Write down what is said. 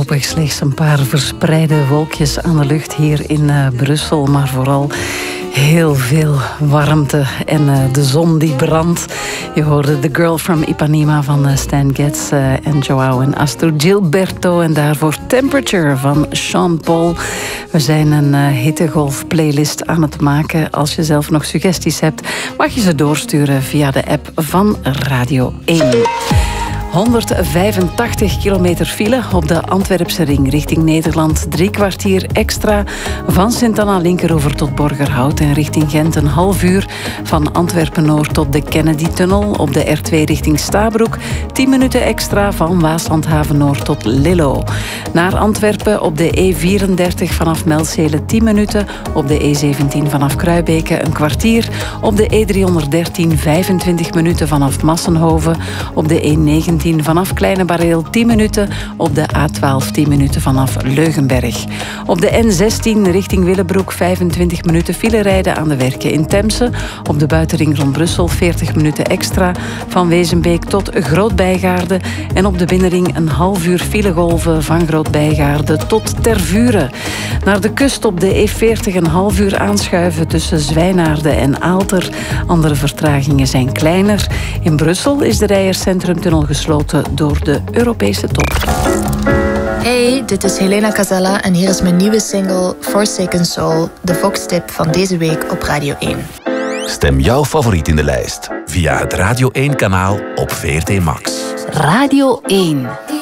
Voorlopig slechts een paar verspreide wolkjes aan de lucht hier in Brussel, maar vooral heel veel warmte en de zon die brandt. Je hoorde The Girl from Ipanema van Stan Getz en Joao en Astrid Gilberto. En daarvoor Temperature van Sean Paul. We zijn een hittegolf-playlist aan het maken. Als je zelf nog suggesties hebt, mag je ze doorsturen via de app van Radio 1. 185 kilometer file op de Antwerpse ring richting Nederland. 3 kwartier extra van Sint-Anna-Linkeroever tot Borgerhout. En richting Gent een half uur van Antwerpen-Noord tot de Kennedy-tunnel. Op de R2 richting Stabroek 10 minuten extra van Waaslandhaven-Noord tot Lillo. Naar Antwerpen op de E34 vanaf Melzele 10 minuten. Op de E17 vanaf Kruibeke een kwartier. Op de E313 25 minuten vanaf Massenhoven. Op de E19 vanaf Kleine Bareel 10 minuten. Op de A12 10 minuten vanaf Leugenberg. Op de N16 richting Willebroek 25 minuten file rijden aan de werken in Temse. Op de buitenring rond Brussel 40 minuten extra. Van Wezenbeek tot Groot-Bijgaarde. En op de binnenring een half uur filegolven van Groot-Bijgaarde tot Tervuren. Naar de kust op de E40 een half uur aanschuiven tussen Zwijnaarde en Aalter. Andere vertragingen zijn kleiner. In Brussel is de Rijerscentrumtunnel gesloten door de Europese top. Hey, dit is Helena Casella en hier is mijn nieuwe single Forsaken Soul, de Vox-tip van deze week op Radio 1. Stem jouw favoriet in de lijst via het Radio 1-kanaal op VRT Max. Radio 1.